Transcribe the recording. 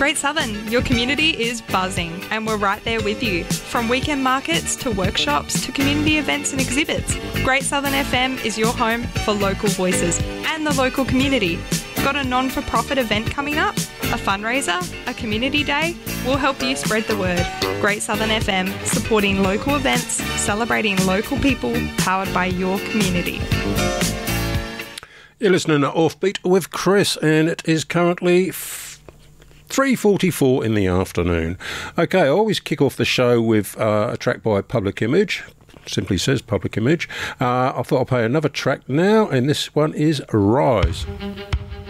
Great Southern, your community is buzzing and we're right there with you. From weekend markets to workshops to community events and exhibits, Great Southern FM is your home for local voices and the local community. Got a non-for-profit event coming up? A fundraiser? A community day? We'll help you spread the word. Great Southern FM, supporting local events, celebrating local people, powered by your community. You're listening to Offbeat with Chris, and it is currently 3:44 in the afternoon. Okay, I always kick off the show with a track by Public Image. Simply says Public Image. I thought I'll play another track now, and this one is Rise.